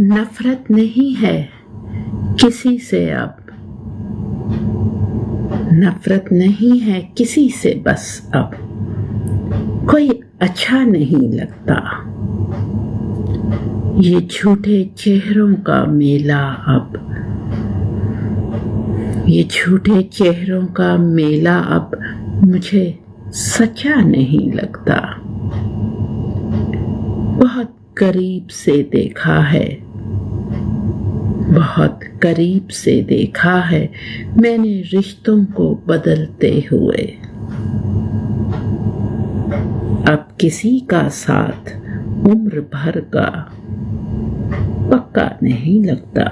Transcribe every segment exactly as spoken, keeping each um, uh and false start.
नफरत नहीं है किसी से अब, नफरत नहीं है किसी से बस अब, कोई अच्छा नहीं लगता। ये झूठे चेहरों का मेला अब, ये झूठे चेहरों का मेला अब मुझे सच्चा नहीं लगता। बहुत करीब से देखा है, बहुत करीब से देखा है मैंने रिश्तों को बदलते हुए। अब किसी का साथ उम्र भर का पक्का नहीं लगता।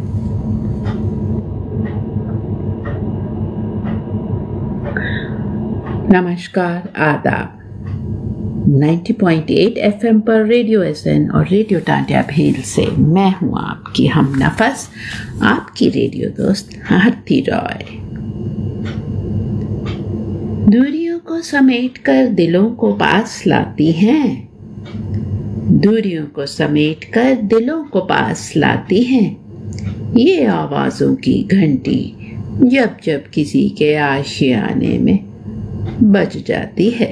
नमस्कार, आदाब। नब्बे पॉइंट आठ एफएम पर रेडियो एसएन और रेडियो टांटिया भेल से मैं हूं आपकी हम नफस, आपकी रेडियो दोस्त आरती रॉय। दूरियों को समेटकर दिलों को पास लाती हैं, दूरियों को समेटकर दिलों को पास लाती हैं ये आवाजों की घंटी, जब जब किसी के आशियाने में बज जाती है।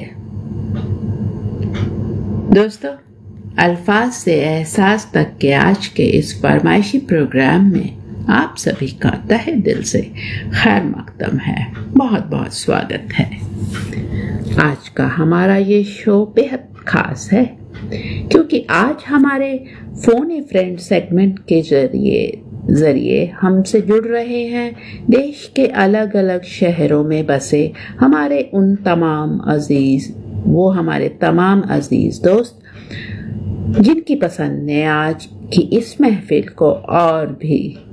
दोस्तों, अल्फाज से एहसास तक के आज के इस फरमाइशी प्रोग्राम में आप सभी का तहे दिल से खैर मकदम है, बहुत बहुत स्वागत है। आज का हमारा ये शो बेहद खास है क्योंकि आज हमारे फोन ए फ्रेंड सेगमेंट के जरिए जरिए हमसे जुड़ रहे हैं देश के अलग अलग शहरों में बसे हमारे उन तमाम अजीज वो हमारे तमाम अजीज दोस्त जिनकी पसंद ने आज की इस महफिल को और भी